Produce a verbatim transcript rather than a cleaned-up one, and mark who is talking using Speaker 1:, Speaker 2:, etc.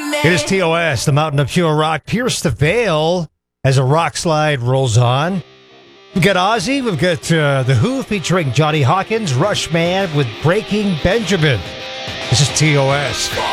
Speaker 1: It is T O S, the Mountain of Pure Rock. Pierce the Veil as a rock slide rolls on. We've got Ozzy. We've got uh, The Who featuring Johnny Hawkins. Rush Man with Breaking Benjamin. This is T O S.